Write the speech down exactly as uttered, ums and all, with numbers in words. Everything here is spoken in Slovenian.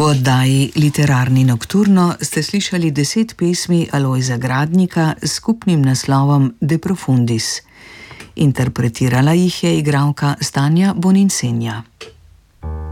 V oddaji Literarni nokturno ste slišali deset pesmi Alojza Gradnika s skupnim naslovom De profundis. Interpretirala jih je igralka Stanja Boninsenja.